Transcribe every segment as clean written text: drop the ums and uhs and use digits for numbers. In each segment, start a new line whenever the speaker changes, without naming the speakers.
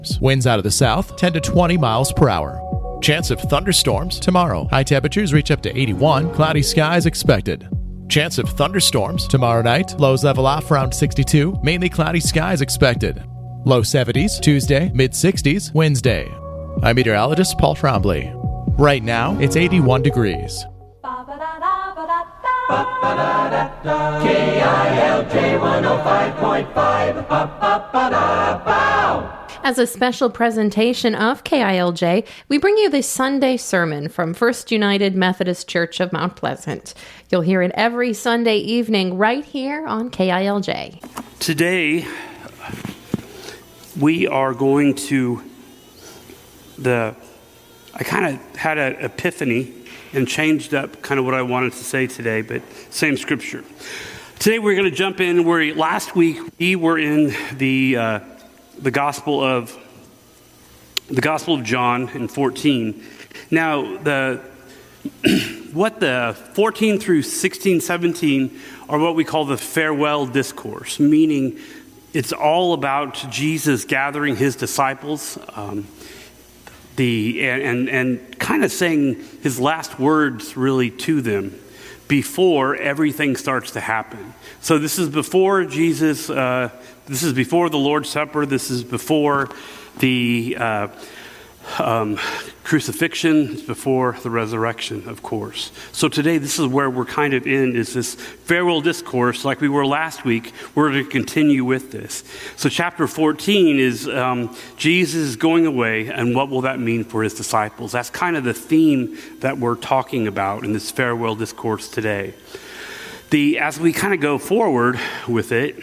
Winds out of the south, 10 to 20 miles per hour. Chance of thunderstorms tomorrow. High temperatures reach up to 81. Cloudy skies expected. Chance of thunderstorms tomorrow night. Lows level off around 62. Mainly cloudy skies expected. Low 70s Tuesday, mid 60s Wednesday. I'm meteorologist Paul Trombley. Right now, it's 81 degrees.
KILJ 105.5.
As a special presentation of KILJ, we bring you the Sunday sermon from First United Methodist Church of Mount Pleasant. You'll hear it every Sunday evening right here on KILJ.
Today, we are going to I kind of had an epiphany and changed up kind of what I wanted to say today, but same scripture. Today we're going to jump in where last week we were in the Gospel of John in 14. Now what the 14 through 16, 17 are what we call the farewell discourse, meaning it's all about Jesus gathering his disciples, and kind of saying his last words really to them before everything starts to happen. So this is before Jesus, this is before the Lord's Supper, this is before the crucifixion, it's before the resurrection, of course. So today, this is where we're kind of in, is this farewell discourse, like we were last week. We're going to continue with this. So chapter 14 is Jesus going away, and what will that mean for his disciples? That's kind of the theme that we're talking about in this farewell discourse today. As we kind of go forward with it,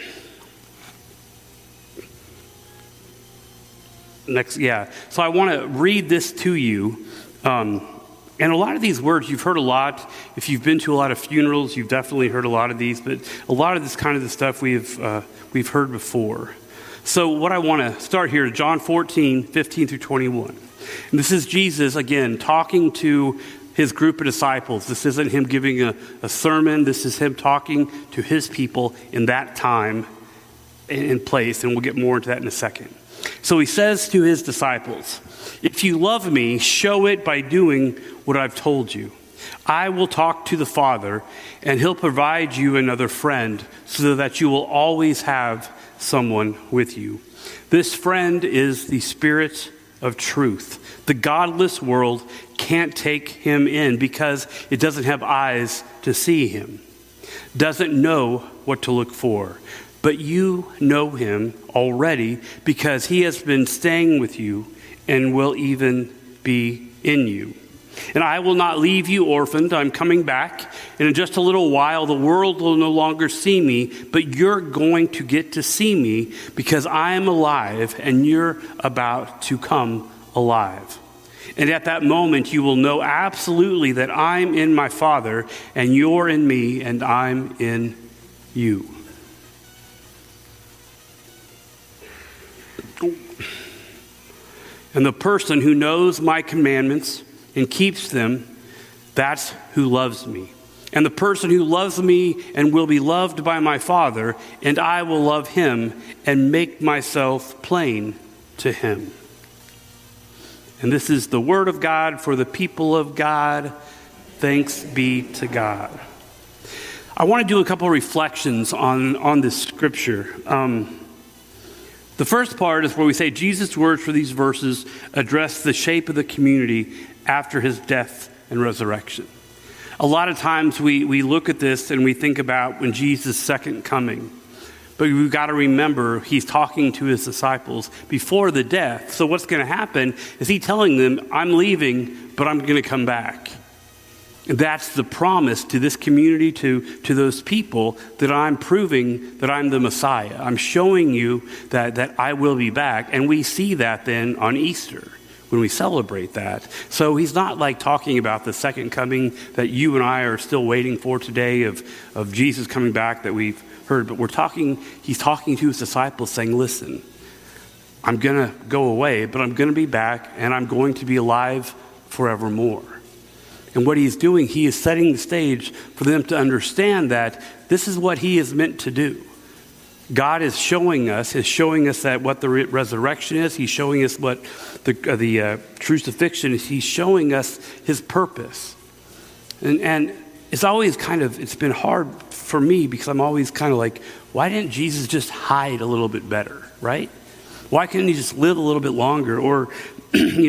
so I want to read this to you. And a lot of these words, you've heard a lot. If you've been to a lot of funerals, you've definitely heard a lot of these. But a lot of this kind of the stuff we've heard before. So what I want to start here, John 14, 15 through 21. And this is Jesus, again, talking to his group of disciples. This isn't him giving a sermon. This is him talking to his people in that time and place. And we'll get more into that in a second. So he says to his disciples, "If you love me, show it by doing what I've told you. I will talk to the Father, and he'll provide you another friend so that you will always have someone with you. This friend is the Spirit of truth. The godless world can't take him in because it doesn't have eyes to see him, doesn't know what to look for. But you know him already because he has been staying with you and will even be in you. And I will not leave you orphaned. I'm coming back. And in just a little while, the world will no longer see me, but you're going to get to see me because I am alive and you're about to come alive. And at that moment, you will know absolutely that I'm in my Father and you're in me and I'm in you." And the person who knows my commandments and keeps them, that's who loves me. And the person who loves me and will be loved by my Father, and I will love him and make myself plain to him. And this is the word of God for the people of God. Thanks be to God. I want to do a couple of reflections on this scripture. The first part is where we say Jesus' words for these verses address the shape of the community after his death and resurrection. A lot of times we look at this and we think about when Jesus' second coming. But we've got to remember he's talking to his disciples before the death. So what's going to happen is he telling them, I'm leaving, but I'm going to come back. That's the promise to this community, to those people, that I'm proving that I'm the Messiah. I'm showing you that I will be back. And we see that then on Easter when we celebrate that. So he's not like talking about the second coming that you and I are still waiting for today of Jesus coming back that we've heard. But he's talking to his disciples saying, listen, I'm going to go away, but I'm going to be back and I'm going to be alive forevermore. And what he's doing, he is setting the stage for them to understand that this is what he is meant to do. God is showing us that what the resurrection is. He's showing us what the crucifixion is. He's showing us his purpose. And it's always it's been hard for me because I'm always kind of like, why didn't Jesus just hide a little bit better, right? Why couldn't he just live a little bit longer? Or,